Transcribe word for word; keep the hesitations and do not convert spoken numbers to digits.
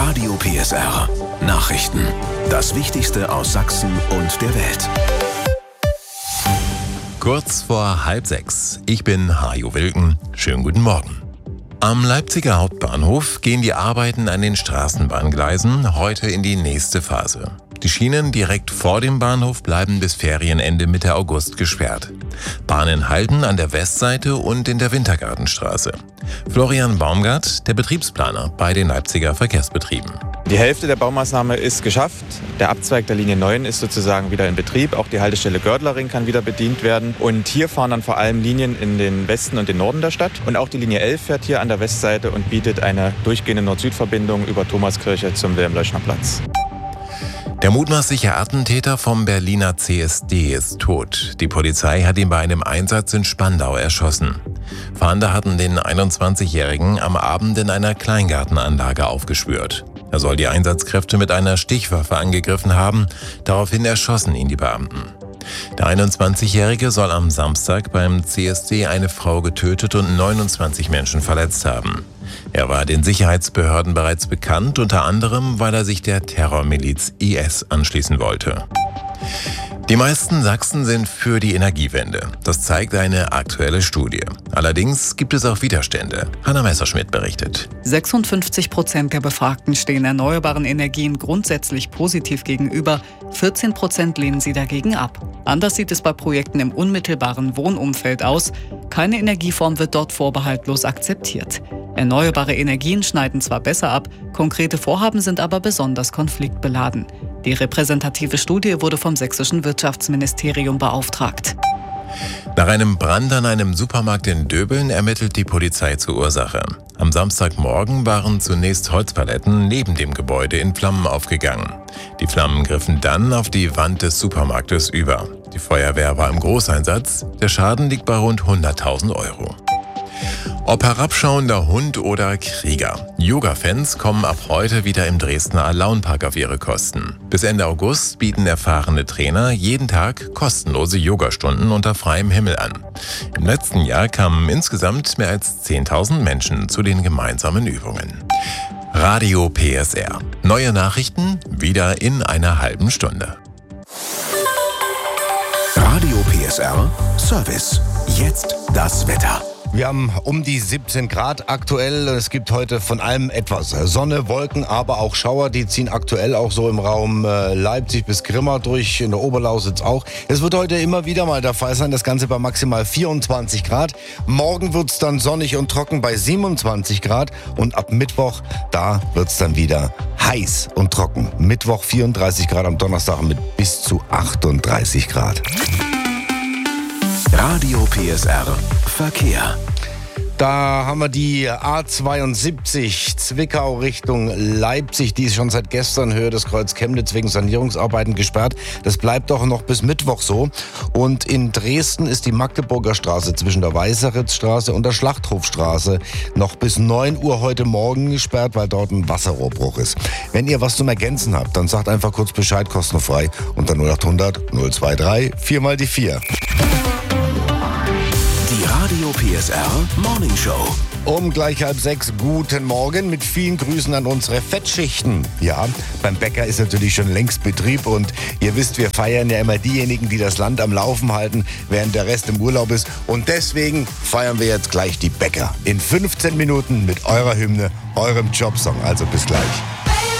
Radio P S R Nachrichten. Das Wichtigste aus Sachsen und der Welt. Kurz vor halb sechs. Ich bin Hajo Wilken. Schönen guten Morgen. Am Leipziger Hauptbahnhof gehen die Arbeiten an den Straßenbahngleisen heute in die nächste Phase. Die Schienen direkt vor dem Bahnhof bleiben bis Ferienende Mitte August gesperrt. Bahnen halten an der Westseite und in der Wintergartenstraße. Florian Baumgart, der Betriebsplaner bei den Leipziger Verkehrsbetrieben. Die Hälfte der Baumaßnahme ist geschafft. Der Abzweig der Linie neun ist sozusagen wieder in Betrieb. Auch die Haltestelle Gördlering kann wieder bedient werden. Und hier fahren dann vor allem Linien in den Westen und den Norden der Stadt. Und auch die Linie elf fährt hier an der Westseite und bietet eine durchgehende Nord-Süd-Verbindung über Thomaskirche zum Wilhelm-Leuschner-Platz. Der mutmaßliche Attentäter vom Berliner C S D ist tot. Die Polizei hat ihn bei einem Einsatz in Spandau erschossen. Fahnder hatten den einundzwanzigjährigen am Abend in einer Kleingartenanlage aufgespürt. Er soll die Einsatzkräfte mit einer Stichwaffe angegriffen haben, daraufhin erschossen ihn die Beamten. Der einundzwanzigjährige soll am Samstag beim C S D eine Frau getötet und neunundzwanzig Menschen verletzt haben. Er war den Sicherheitsbehörden bereits bekannt, unter anderem, weil er sich der Terrormiliz I S anschließen wollte. Die meisten Sachsen sind für die Energiewende. Das zeigt eine aktuelle Studie. Allerdings gibt es auch Widerstände. Hanna Messerschmidt berichtet. sechsundfünfzig Prozent der Befragten stehen erneuerbaren Energien grundsätzlich positiv gegenüber. vierzehn Prozent lehnen sie dagegen ab. Anders sieht es bei Projekten im unmittelbaren Wohnumfeld aus. Keine Energieform wird dort vorbehaltlos akzeptiert. Erneuerbare Energien schneiden zwar besser ab, konkrete Vorhaben sind aber besonders konfliktbeladen. Die repräsentative Studie wurde vom sächsischen Wirtschaftsministerium beauftragt. Nach einem Brand an einem Supermarkt in Döbeln ermittelt die Polizei zur Ursache. Am Samstagmorgen waren zunächst Holzpaletten neben dem Gebäude in Flammen aufgegangen. Die Flammen griffen dann auf die Wand des Supermarktes über. Die Feuerwehr war im Großeinsatz. Der Schaden liegt bei rund hunderttausend Euro. Ob herabschauender Hund oder Krieger. Yoga-Fans kommen ab heute wieder im Dresdner Alaunpark auf ihre Kosten. Bis Ende August bieten erfahrene Trainer jeden Tag kostenlose Yogastunden unter freiem Himmel an. Im letzten Jahr kamen insgesamt mehr als zehntausend Menschen zu den gemeinsamen Übungen. Radio P S R. Neue Nachrichten wieder in einer halben Stunde. Radio P S R Service. Jetzt das Wetter. Wir haben um die siebzehn Grad aktuell. Es gibt heute von allem etwas Sonne, Wolken, aber auch Schauer. Die ziehen aktuell auch so im Raum Leipzig bis Grimma durch, in der Oberlausitz auch. Es wird heute immer wieder mal der Fall sein, das Ganze bei maximal vierundzwanzig Grad. Morgen wird es dann sonnig und trocken bei siebenundzwanzig Grad. Und ab Mittwoch, da wird es dann wieder heiß und trocken. Mittwoch vierunddreißig Grad, am Donnerstag mit bis zu achtunddreißig Grad. Radio P S R Verkehr. Da haben wir die A zweiundsiebzig Zwickau Richtung Leipzig. Die ist schon seit gestern Höhe des Kreuz Chemnitz wegen Sanierungsarbeiten gesperrt. Das bleibt auch noch bis Mittwoch so. Und in Dresden ist die Magdeburger Straße zwischen der Weißeritzstraße und der Schlachthofstraße noch bis neun Uhr heute Morgen gesperrt, weil dort ein Wasserrohrbruch ist. Wenn ihr was zum Ergänzen habt, dann sagt einfach kurz Bescheid, kostenfrei unter null acht hundert null zweiundzwanzig vier mal die vier. Die Radio P S R Morning Show. Um gleich halb sechs, guten Morgen mit vielen Grüßen an unsere Fettschichten. Ja, beim Bäcker ist natürlich schon längst Betrieb und ihr wisst, wir feiern ja immer diejenigen, die das Land am Laufen halten, während der Rest im Urlaub ist. Und deswegen feiern wir jetzt gleich die Bäcker. In fünfzehn Minuten mit eurer Hymne, eurem Jobsong. Also bis gleich.